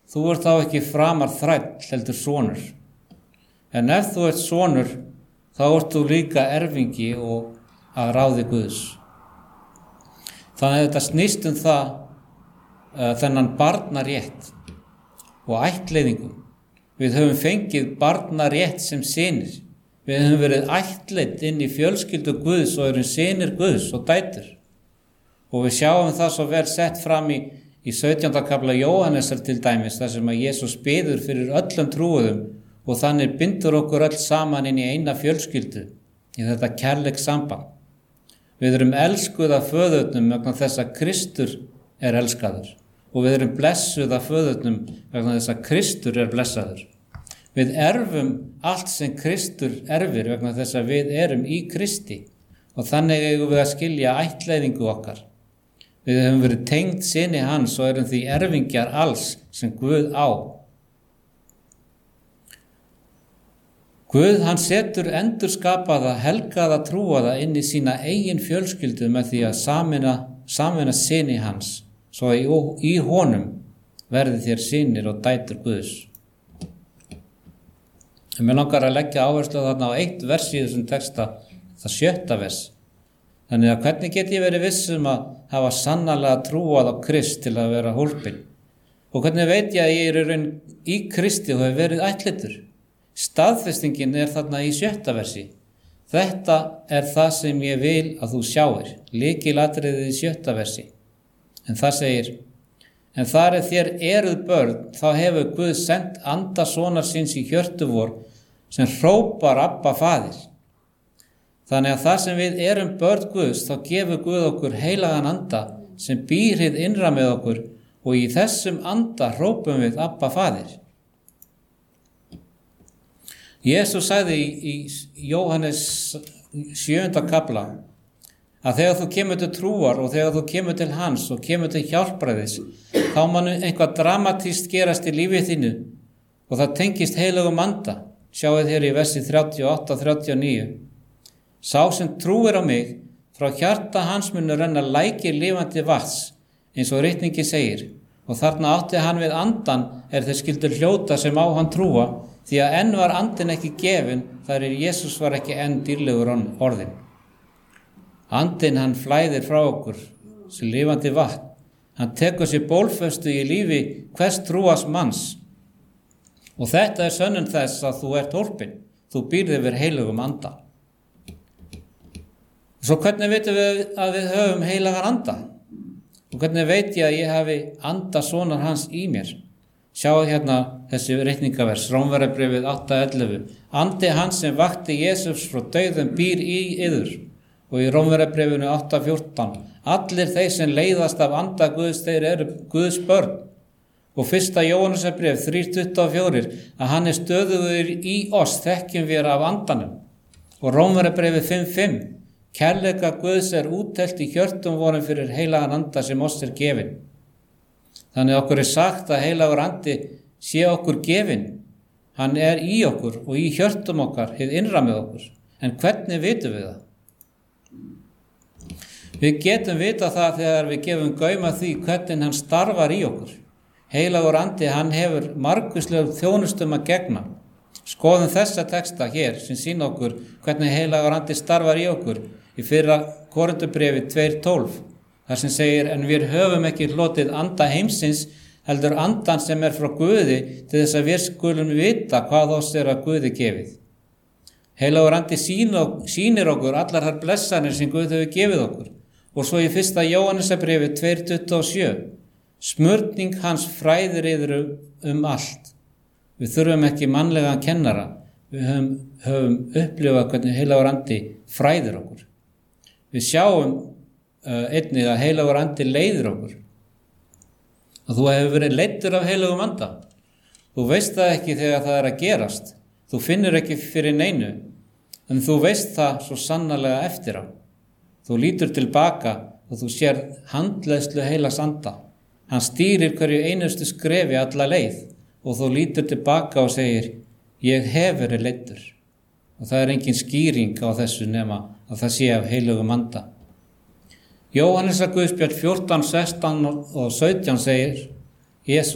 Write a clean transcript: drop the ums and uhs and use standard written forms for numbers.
þú ert þá ekki framar þræll heldur sonur. En ef þú ert sonur, þá ert þú líka erfingi og að ráði Guðs. Þannig að þetta snýst það, þennan barnarétt og ættleiðingum. Við höfum fengið barnarétt sem synir. Við höfum verið ættleidd inn í fjölskyldu Guðs og erum synir Guðs og dætur. Og við sjáum það svo vel sett fram í 17. kafla Jóhannesar til dæmis, þar sem að Jesús biður fyrir öllum trúuðum og þannig bindur okkur öll saman inn í eina fjölskyldu, í þetta kærleikssamband. Við erum elskuð af föðurnum vegna þess að Kristur er elskaður og við erum blessuð af föðurnum vegna þess að Kristur er blessaður. Við erfum allt sem Kristur erfir vegna þess að við erum í Kristi og þannig eigum við að skilja ættleiðingu okkar. Við höfum verið tengd syni hans og erum því erfingjar alls sem Guð á. Guð, hann setur endurskapaða, helgaða trúaða inn í sína eigin fjölskyldu með því að sameina syni hans, svo í honum verði þér synir og dætur Guðs. Mér langar að leggja áherslu þarna á eitt vers í þessum texta, það 7. vers. Þannig að hvernig get ég verið viss að hafa sannarlega trúað á Krist til að vera hólpinn? Og hvernig veit ég að ég er í Kristi og hef verið ættleiddur? Staðfestingin er þarna í 7. versi. Þetta er það sem ég vil að þú sjáir. Lykilatriðið í 7. versi. En það segir, en þar þér eruð börn, þá hefur Guð sent anda sonar síns í hjörtu vor sem hrópar Abba Faðir. Þannig að þar sem við erum börn Guðs, þá gefur Guð okkur heilagan anda sem býr hið innra með okkur og í þessum anda hrópum við Abba Faðir. Jesús sagði í Jóhannes 7. kafla að þegar þú kemur til trúar og þegar þú kemur til hans og kemur til hjálpræðis, þá mun eitthvað dramatískt gerast í lífið þínu og það tengist heilagum anda. Sjáið hér í versi 38-39. Sá sem trúir á mig, frá hjarta hans munu renna lækir lifandi vatns, eins og ritningi segir, og þarna átti hann við andan þeir skyldu hljóta sem á hann trúa, því að enn var andin ekki gefin, þar Jesús var ekki enn dýrlegur orðin. Andin hann flæðir frá okkur, sem lifandi vatn. Hann tekur sér bólfestu í lífi hvers trúas manns. Og þetta er sönnun þess að þú ert hólpinn, þú býrð yfir heilagum anda. Svo hvernig veitum við að við höfum heilagan anda? Og hvernig veit ég að ég hafi anda sonar hans í mér? Sjáu hérna þessi ritningavers, Rómverjabréfið 8:11. Andi hans sem vakti Jesús frá dauðum býr í yður. Og í Rómverjabréfinu 8:14. Allir þeir sem leiðast af anda Guðs, þeir eru Guðs börn. Og 1. Jóhannesarbréf 3:24. Að hann er stöðugur í oss, þekkjum við af andanum. Og Rómverjabréfið 5:5. Kærleika Guðs er úttelt í hjörtum vorum fyrir heilagan anda sem oss er gefin. Þannig okkur er sagt að heilagur andi sé okkur gefin. Hann er í okkur og í hjörtum okkar, hið innra með okkur. En hvernig vitum við það? Við getum vita það þegar við gefum gaum að því hvernig hann starfar í okkur. Heilagur andi, hann hefur margvíslegum þjónustum að gegna. Skoðum þessa texta hér sem sýna okkur hvernig heilagur andi starfar í okkur í 1. Korinthubréfi 2:12. Þar sem segir, en við höfum ekki hlotið anda heimsins, heldur andan sem er frá Guði til þess að við skulum vita hvað oss er að Guði gefið. Heilagur andi sýnir okkur allar þær blessanir sem Guð hefur gefið okkur. Og svo í 1. Jóhannesarbréfi 2:27. Smurning hans fræðir yður allt. Við þurfum ekki mannlegan kennara. Við höfum upplifað hvernig heilagur andi fræðir okkur. Við sjáum einnig að heilagur andi leiðir okkur. Og þú hefur verið leiddur af heilagum anda. Þú veist það ekki þegar það er að gerast. Þú finnur ekki fyrir neinu. En þú veist það svo sannarlega eftir á. Þú lítur tilbaka og þú sér handleiðslu heilags anda. Hann stýrir hverju einustu skrefi alla leið og þú lítur tilbaka og segir, ég hef verið leiddur. Og það er engin skýring á þessu nema að það sé af heilagum anda. Jóhannesar Guðspjall 14, 16 og 17 segir Jesús,